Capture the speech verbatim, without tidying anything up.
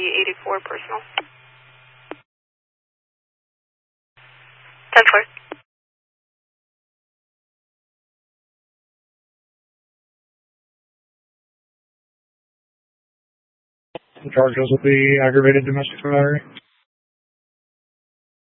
eighty-four personal. ten four. Charges with the aggravated domestic battery.